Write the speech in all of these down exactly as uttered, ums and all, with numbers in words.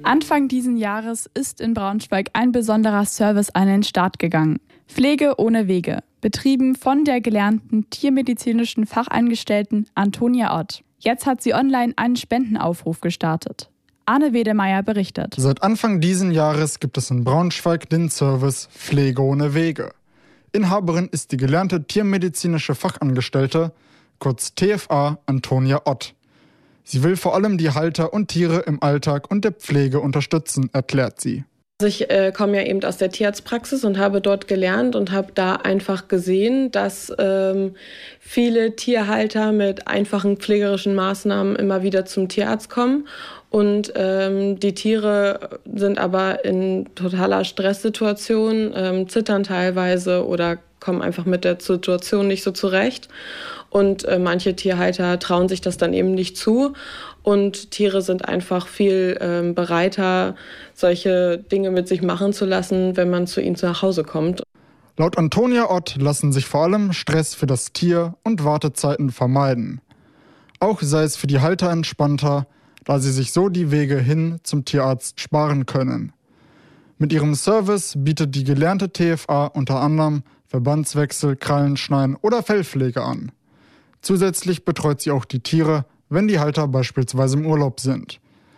Anfang diesen Jahres ist in Braunschweig ein besonderer Service an den Start gegangen. Pflege ohne Wege, betrieben von der gelernten tiermedizinischen Fachangestellten Antonia Ott. Jetzt hat sie online einen Spendenaufruf gestartet. Arne Wedemeyer berichtet. Seit Anfang diesen Jahres gibt es in Braunschweig den Service Pflege ohne Wege. Inhaberin ist die gelernte tiermedizinische Fachangestellte, kurz T F A, Antonia Ott. Sie will vor allem die Halter und Tiere im Alltag und der Pflege unterstützen, erklärt sie. Ich äh, komme ja eben aus der Tierarztpraxis und habe dort gelernt und habe da einfach gesehen, dass ähm, viele Tierhalter mit einfachen pflegerischen Maßnahmen immer wieder zum Tierarzt kommen. Und ähm, die Tiere sind aber in totaler Stresssituation, ähm, zittern teilweise oder kommen einfach mit der Situation nicht so zurecht. Und äh, manche Tierhalter trauen sich das dann eben nicht zu. Und Tiere sind einfach viel ähm, bereiter, solche Dinge mit sich machen zu lassen, wenn man zu ihnen nach Hause kommt. Laut Antonia Ott lassen sich vor allem Stress für das Tier und Wartezeiten vermeiden. Auch sei es für die Halter entspannter, da sie sich so die Wege hin zum Tierarzt sparen können. Mit ihrem Service bietet die gelernte T F A unter anderem Verbandswechsel, Krallenschneiden oder Fellpflege an. Zusätzlich betreut sie auch die Tiere, wenn die Halter beispielsweise im Urlaub sind.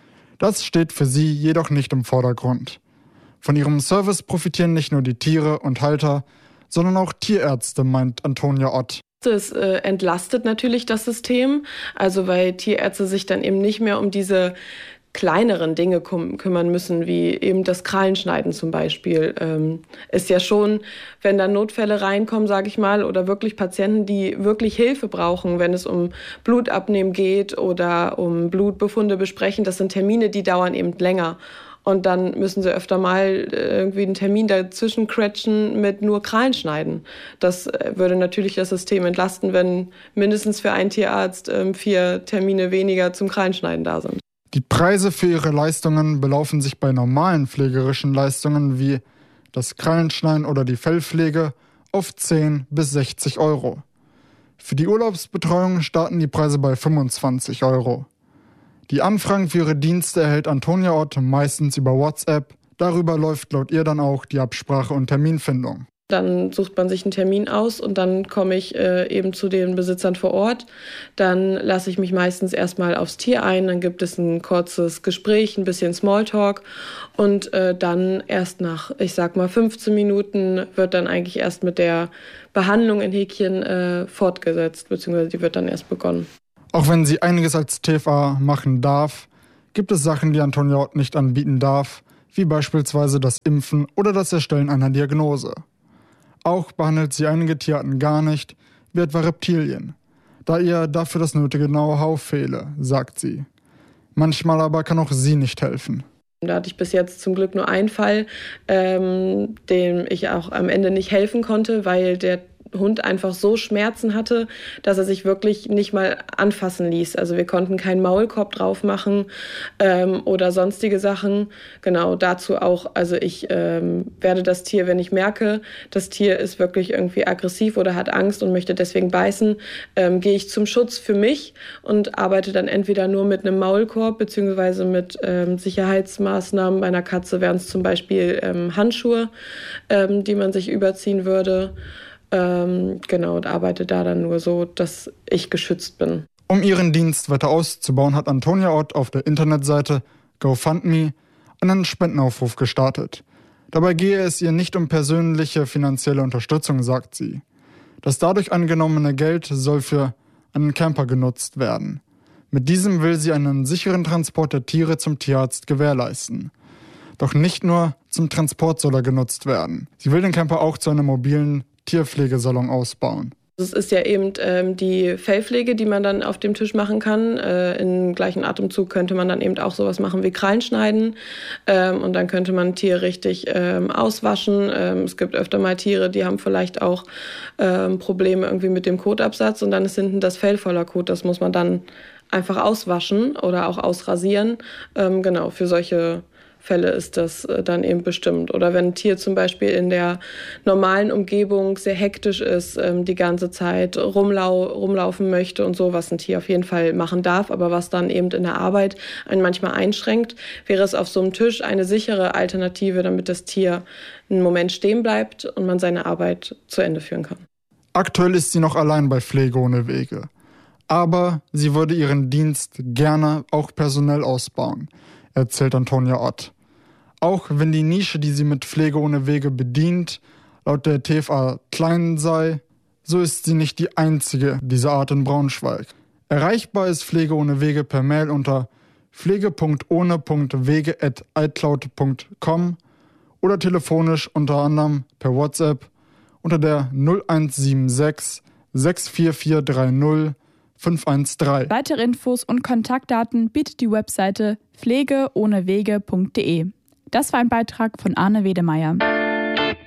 Das steht für sie jedoch nicht im Vordergrund. Von ihrem Service profitieren nicht nur die Tiere und Halter, sondern auch Tierärzte, meint Antonia Ott. Es äh, entlastet natürlich das System, also weil Tierärzte sich dann eben nicht mehr um diese kleineren Dinge kum- kümmern müssen, wie eben das Krallenschneiden zum Beispiel. Ähm, ist ja schon, wenn da Notfälle reinkommen, sage ich mal, oder wirklich Patienten, die wirklich Hilfe brauchen, wenn es um Blutabnehmen geht oder um Blutbefunde besprechen, das sind Termine, die dauern eben länger. Und dann müssen sie öfter mal irgendwie einen Termin dazwischen quetschen mit nur Krallenschneiden. Das würde natürlich das System entlasten, wenn mindestens für einen Tierarzt vier Termine weniger zum Krallenschneiden da sind. Die Preise für ihre Leistungen belaufen sich bei normalen pflegerischen Leistungen wie das Krallenschneiden oder die Fellpflege auf zehn bis sechzig Euro. Für die Urlaubsbetreuung starten die Preise bei fünfundzwanzig Euro. Die Anfragen für ihre Dienste erhält Antonia Ott meistens über WhatsApp. Darüber läuft laut ihr dann auch die Absprache und Terminfindung. Dann sucht man sich einen Termin aus und dann komme ich äh, eben zu den Besitzern vor Ort. Dann lasse ich mich meistens erstmal aufs Tier ein. Dann gibt es ein kurzes Gespräch, ein bisschen Smalltalk. Und äh, dann erst nach, ich sag mal, fünfzehn Minuten wird dann eigentlich erst mit der Behandlung in Häkchen äh, fortgesetzt, beziehungsweise die wird dann erst begonnen. Auch wenn sie einiges als T F A machen darf, gibt es Sachen, die Antonia Ott nicht anbieten darf, wie beispielsweise das Impfen oder das Erstellen einer Diagnose. Auch behandelt sie einige Tierarten gar nicht, wie etwa Reptilien, da ihr dafür das nötige Know-how fehle, sagt sie. Manchmal aber kann auch sie nicht helfen. Da hatte ich bis jetzt zum Glück nur einen Fall, ähm, dem ich auch am Ende nicht helfen konnte, weil der Hund einfach so Schmerzen hatte, dass er sich wirklich nicht mal anfassen ließ. Also wir konnten keinen Maulkorb drauf machen ähm, oder sonstige Sachen. Genau dazu auch, also ich ähm, werde das Tier, wenn ich merke, das Tier ist wirklich irgendwie aggressiv oder hat Angst und möchte deswegen beißen, ähm, gehe ich zum Schutz für mich und arbeite dann entweder nur mit einem Maulkorb beziehungsweise mit ähm, Sicherheitsmaßnahmen. Bei einer Katze wären es zum Beispiel ähm, Handschuhe, ähm, die man sich überziehen würde. Ähm, genau, und arbeite da dann nur so, dass ich geschützt bin. Um ihren Dienst weiter auszubauen, hat Antonia Ott auf der Internetseite GoFundMe einen Spendenaufruf gestartet. Dabei gehe es ihr nicht um persönliche finanzielle Unterstützung, sagt sie. Das dadurch angenommene Geld soll für einen Camper genutzt werden. Mit diesem will sie einen sicheren Transport der Tiere zum Tierarzt gewährleisten. Doch nicht nur zum Transport soll er genutzt werden. Sie will den Camper auch zu einem mobilen Tierpflegesalon ausbauen. Es ist ja eben ähm, die Fellpflege, die man dann auf dem Tisch machen kann. Äh, im gleichen Atemzug könnte man dann eben auch sowas machen wie Krallenschneiden. Ähm, und dann könnte man ein Tier richtig ähm, auswaschen. Ähm, es gibt öfter mal Tiere, die haben vielleicht auch ähm, Probleme irgendwie mit dem Kotabsatz. Und dann ist hinten das Fell voller Kot. Das muss man dann einfach auswaschen oder auch ausrasieren. Ähm, genau, für solche Fälle ist das dann eben bestimmt. Oder wenn ein Tier zum Beispiel in der normalen Umgebung sehr hektisch ist, die ganze Zeit rumlau- rumlaufen möchte und so, was ein Tier auf jeden Fall machen darf, aber was dann eben in der Arbeit einen manchmal einschränkt, wäre es auf so einem Tisch eine sichere Alternative, damit das Tier einen Moment stehen bleibt und man seine Arbeit zu Ende führen kann. Aktuell ist sie noch allein bei Pflege ohne Wege. Aber sie würde ihren Dienst gerne auch personell ausbauen, erzählt Antonia Ott. Auch wenn die Nische, die sie mit Pflege ohne Wege bedient, laut der T F A klein sei, so ist sie nicht die einzige dieser Art in Braunschweig. Erreichbar ist Pflege ohne Wege per Mail unter pflege punkt ohne punkt wege at icloud punkt com oder telefonisch unter anderem per WhatsApp unter der null eins sieben sechs sechs vier vier drei null fünf eins drei. Weitere Infos und Kontaktdaten bietet die Webseite pflege ohne wege punkt de. Das war ein Beitrag von Arne Wedemeyer.